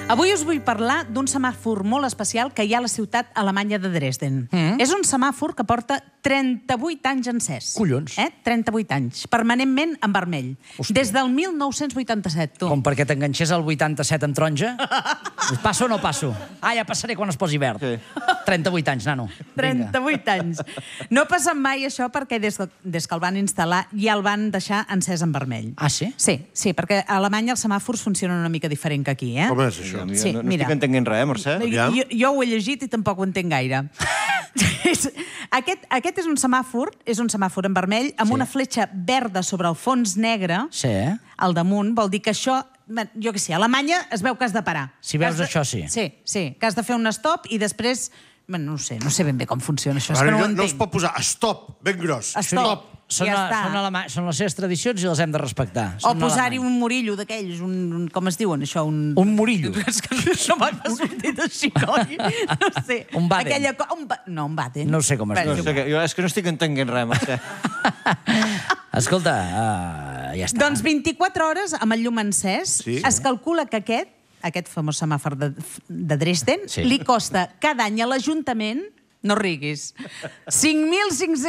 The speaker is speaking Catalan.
Avui us vull parlar d'un semàfor molt especial que hi ha a la ciutat alemanya de Dresden. És un semàfor que porta 38 anys encès. Collons. 38 anys, permanentment en vermell. Des del 1987, tu. Com perquè t'enganxés el 87 en taronja? Passo o no passo? Ah, ja passaré quan es posi verd. 38 anys, nano. 38 anys. No passa mai això perquè des que el van instal·lar ja el van deixar encès en vermell. Ah, sí? Sí, perquè a Alemanya els semàfors funcionen una mica diferent que aquí, eh? Com és això? Sí, no mira. estic entenent res, Mercè. Jo ho he llegit i tampoc ho entenc gaire. Aquest és un semàfor en vermell amb una fletxa verda sobre el fons negre Sí, eh? al damunt. Vol dir que això, jo què sé, a Alemanya es veu que has de parar. Si veus això, sí. Sí, que has de fer un stop i després... No sé ben bé com funciona això, és que no ho No es entenc. pot posar stop, ben gros. Stop. Són Ja està. les seves tradicions i les hem de respectar. O posar-hi un murillo d'aquells, com es diuen això? Un murillo. És que no m'ha sortit així, coi. No sé. Un Baden. No, un Baden. No sé com es diu. Jo és que no estic entenent res, Mercè. Escolta, ja està. Doncs 24 hores amb el llum encès, es calcula que aquest famós semàfor de Dresden, li costa cada any a l'Ajuntament, no riguis, 5.500